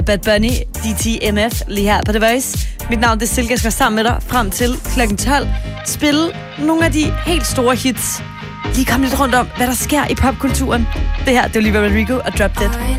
Bad Bunny, DTMF, lige her på The Voice. Mit navn er Silke, jeg skal sammen med dig frem til kl. 12. Spille nogle af de helt store hits. Lige komme lidt rundt om, hvad der sker i popkulturen. Det her, det er Olivia Rodrigo og Drop Dead.